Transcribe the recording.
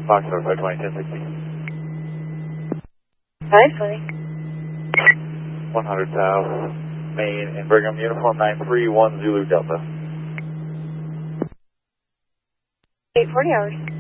Foxtrot 520, 1060. 520. 100 South, Main, in Brigham, uniform 931 Zulu Delta. 840 hours.